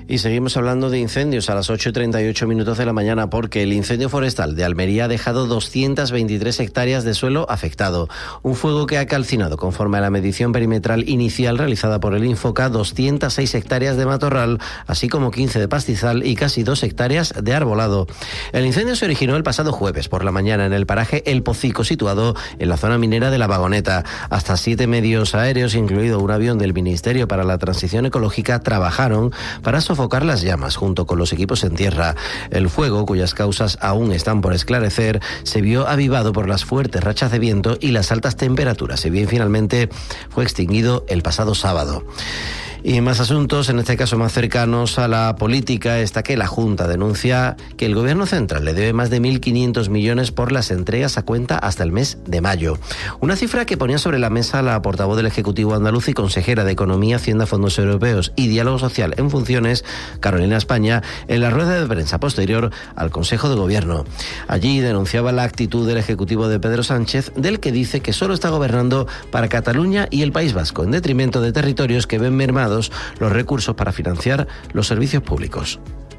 Y seguimos hablando de incendios a las 8:38 de la mañana, porque el incendio forestal de Almería ha dejado 223 hectáreas de suelo afectado. Un fuego que ha calcinado, conforme a la medición perimetral inicial realizada por el Infoca, 206 hectáreas de matorral, así como 15 de pastizal y casi 2 hectáreas de arbolado. El incendio se originó el pasado jueves por la mañana en el paraje El Pocico, situado en la zona minera de La Vagoneta. Hasta 7 medios aéreos, incluido un avión del Ministerio para la Transición Ecológica, trabajaron para sofocar las llamas junto con los equipos en tierra. El fuego, cuyas causas aún están por esclarecer, se vio avivado por las fuertes rachas de viento y las altas temperaturas. Si bien finalmente fue extinguido el pasado sábado. Y más asuntos, en este caso más cercanos a la política, está que la Junta denuncia que el Gobierno central le debe más de 1.500 millones por las entregas a cuenta hasta el mes de mayo. Una cifra que ponía sobre la mesa la portavoz del Ejecutivo andaluz y consejera de Economía, Hacienda, Fondos Europeos y Diálogo Social en funciones, Carolina España, en la rueda de prensa posterior al Consejo de Gobierno. Allí denunciaba la actitud del Ejecutivo de Pedro Sánchez, del que dice que solo está gobernando para Cataluña y el País Vasco, en detrimento de territorios que ven mermados los recursos para financiar los servicios públicos.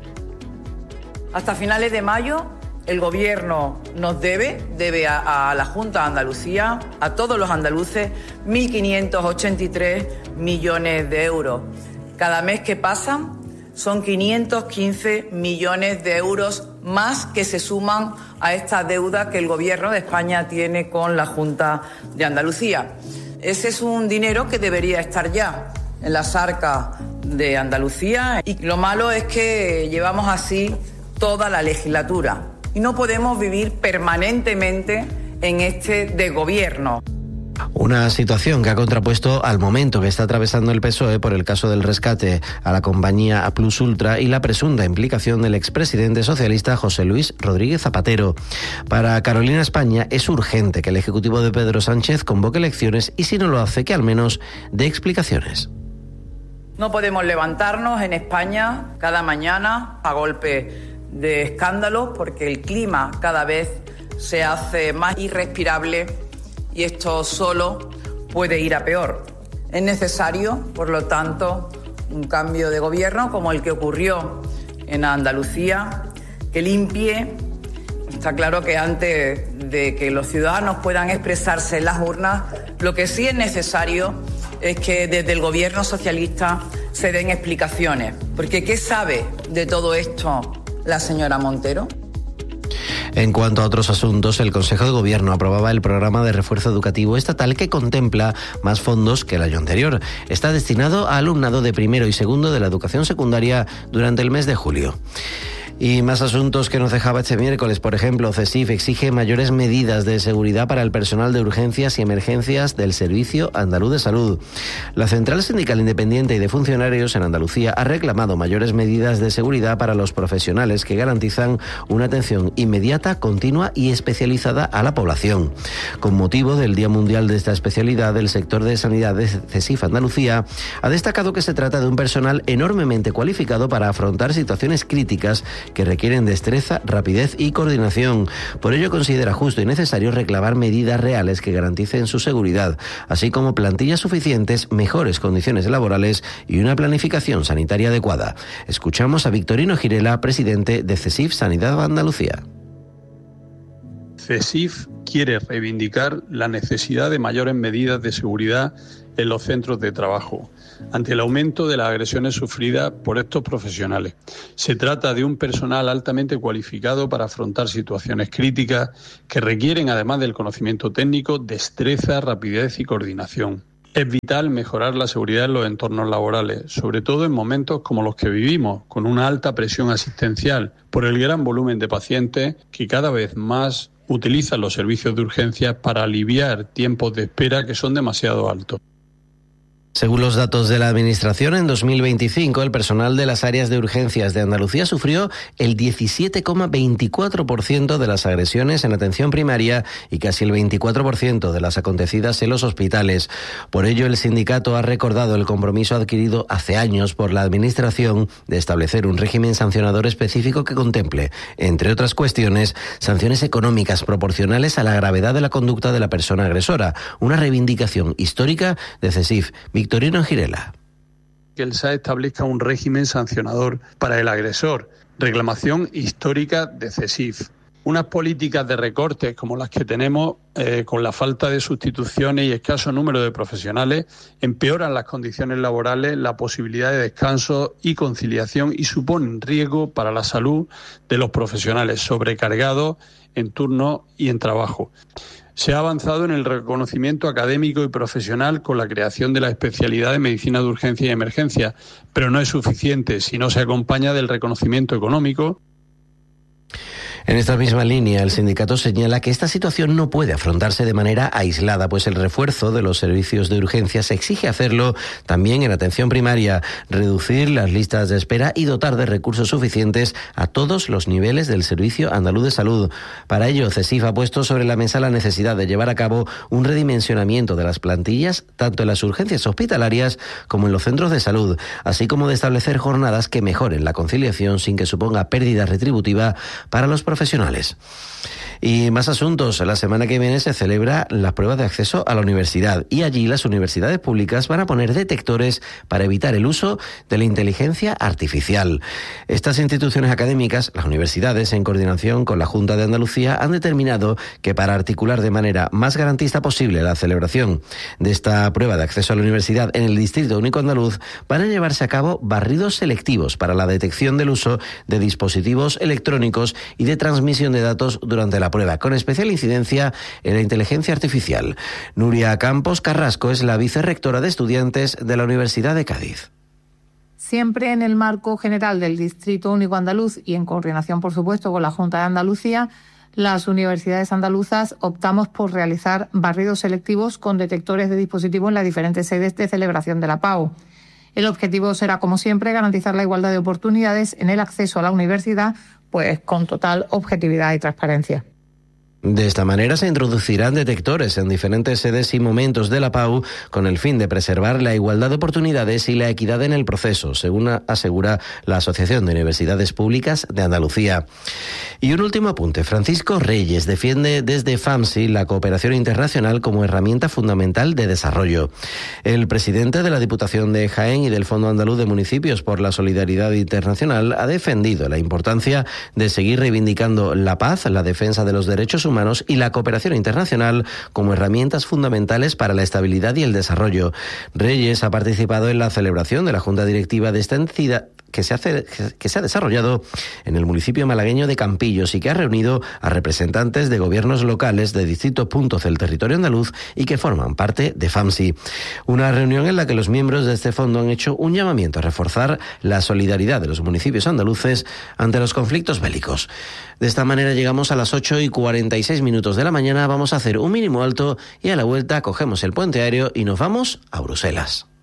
Hasta finales de mayo, el Gobierno nos debe a la Junta de Andalucía, a todos los andaluces, 1.583 millones de euros. Cada mes que pasa son 515 millones de euros más que se suman a esta deuda que el Gobierno de España tiene con la Junta de Andalucía. Ese es un dinero que debería estar ya en las arcas de Andalucía, y lo malo es que llevamos así toda la legislatura y no podemos vivir permanentemente en este desgobierno. Una situación que ha contrapuesto al momento que está atravesando el PSOE por el caso del rescate a la compañía Plus Ultra y la presunta implicación del expresidente socialista José Luis Rodríguez Zapatero. Para Carolina España es urgente que el Ejecutivo de Pedro Sánchez convoque elecciones y, si no lo hace, que al menos dé explicaciones. No podemos levantarnos en España cada mañana a golpe de escándalos, porque el clima cada vez se hace más irrespirable y esto solo puede ir a peor. Es necesario, por lo tanto, un cambio de gobierno como el que ocurrió en Andalucía, que limpie. Está claro que antes de que los ciudadanos puedan expresarse en las urnas, lo que sí es necesario es que desde el Gobierno socialista se den explicaciones. Porque ¿qué sabe de todo esto la señora Montero? En cuanto a otros asuntos, el Consejo de Gobierno aprobaba el programa de refuerzo educativo estatal, que contempla más fondos que el año anterior. Está destinado a alumnado de primero y segundo de la educación secundaria durante el mes de julio. Y más asuntos que nos dejaba este miércoles. Por ejemplo, CESIF exige mayores medidas de seguridad para el personal de urgencias y emergencias del Servicio Andaluz de Salud. La Central Sindical Independiente y de Funcionarios en Andalucía ha reclamado mayores medidas de seguridad para los profesionales que garantizan una atención inmediata, continua y especializada a la población. Con motivo del Día Mundial de esta especialidad, el sector de sanidad de CESIF Andalucía ha destacado que se trata de un personal enormemente cualificado para afrontar situaciones críticas que requieren destreza, rapidez y coordinación. Por ello considera justo y necesario reclamar medidas reales que garanticen su seguridad, así como plantillas suficientes, mejores condiciones laborales y una planificación sanitaria adecuada. Escuchamos a Victorino Girela, presidente de CESIF Sanidad Andalucía. CESIF quiere reivindicar la necesidad de mayores medidas de seguridad en los centros de trabajo, ante el aumento de las agresiones sufridas por estos profesionales. Se trata de un personal altamente cualificado para afrontar situaciones críticas que requieren, además del conocimiento técnico, destreza, rapidez y coordinación. Es vital mejorar la seguridad en los entornos laborales, sobre todo en momentos como los que vivimos, con una alta presión asistencial, por el gran volumen de pacientes que cada vez más utilizan los servicios de urgencias para aliviar tiempos de espera que son demasiado altos. Según los datos de la Administración, en 2025 el personal de las áreas de urgencias de Andalucía sufrió el 17,24% de las agresiones en atención primaria y casi el 24% de las acontecidas en los hospitales. Por ello, el sindicato ha recordado el compromiso adquirido hace años por la Administración de establecer un régimen sancionador específico que contemple, entre otras cuestiones, sanciones económicas proporcionales a la gravedad de la conducta de la persona agresora, una reivindicación histórica de CESIF. Victorino Girela. que el SAE establezca un régimen sancionador para el agresor, reclamación histórica de CESIF. Unas políticas de recortes como las que tenemos, con la falta de sustituciones y escaso número de profesionales, empeoran las condiciones laborales, la posibilidad de descanso y conciliación y suponen riesgo para la salud de los profesionales sobrecargados en turno y en trabajo. Se ha avanzado en el reconocimiento académico y profesional con la creación de la especialidad de medicina de urgencia y emergencia, pero no es suficiente si no se acompaña del reconocimiento económico. En esta misma línea, el sindicato señala que esta situación no puede afrontarse de manera aislada, pues el refuerzo de los servicios de urgencias exige hacerlo también en atención primaria, reducir las listas de espera y dotar de recursos suficientes a todos los niveles del Servicio Andaluz de Salud. Para ello, CESIF ha puesto sobre la mesa la necesidad de llevar a cabo un redimensionamiento de las plantillas, tanto en las urgencias hospitalarias como en los centros de salud, así como de establecer jornadas que mejoren la conciliación sin que suponga pérdida retributiva para los profesionales. Y más asuntos. La semana que viene se celebra las pruebas de acceso a la universidad y allí las universidades públicas van a poner detectores para evitar el uso de la inteligencia artificial. Estas instituciones académicas, las universidades, en coordinación con la Junta de Andalucía, han determinado que para articular de manera más garantista posible la celebración de esta prueba de acceso a la universidad en el Distrito Único Andaluz, van a llevarse a cabo barridos selectivos para la detección del uso de dispositivos electrónicos y de transmisión de datos durante la prueba, con especial incidencia en la inteligencia artificial. Nuria Campos Carrasco es la vicerrectora de estudiantes de la Universidad de Cádiz. Siempre en el marco general del Distrito Único Andaluz y en coordinación, por supuesto, con la Junta de Andalucía, las universidades andaluzas optamos por realizar barridos selectivos con detectores de dispositivos en las diferentes sedes de celebración de la PAU. El objetivo será, como siempre, garantizar la igualdad de oportunidades en el acceso a la universidad, pues con total objetividad y transparencia. De esta manera se introducirán detectores en diferentes sedes y momentos de la PAU con el fin de preservar la igualdad de oportunidades y la equidad en el proceso, según asegura la Asociación de Universidades Públicas de Andalucía. Y un último apunte. Francisco Reyes defiende desde FAMSI la cooperación internacional como herramienta fundamental de desarrollo. El presidente de la Diputación de Jaén y del Fondo Andaluz de Municipios por la Solidaridad Internacional ha defendido la importancia de seguir reivindicando la paz, la defensa de los derechos humanos y la cooperación internacional como herramientas fundamentales para la estabilidad y el desarrollo. Reyes ha participado en la celebración de la Junta Directiva de esta entidad que se ha desarrollado en el municipio malagueño de Campillos y que ha reunido a representantes de gobiernos locales de distintos puntos del territorio andaluz y que forman parte de FAMSI. Una reunión en la que los miembros de este fondo han hecho un llamamiento a reforzar la solidaridad de los municipios andaluces ante los conflictos bélicos. De esta manera llegamos a las 8:46 de la mañana, vamos a hacer un mínimo alto y a la vuelta cogemos el puente aéreo y nos vamos a Bruselas.